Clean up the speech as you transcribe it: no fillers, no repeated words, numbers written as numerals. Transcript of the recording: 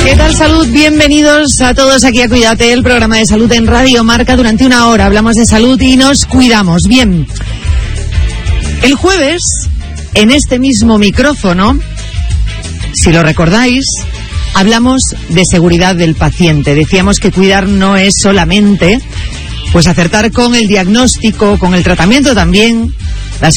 ¿Qué tal, salud? Bienvenidos a todos aquí a Cuídate, el programa de salud en Radio Marca. Durante una hora hablamos de salud y nos cuidamos. Bien, el jueves, en este mismo micrófono, si lo recordáis, hablamos de seguridad del paciente. Decíamos que cuidar no es solamente pues acertar con el diagnóstico, con el tratamiento también,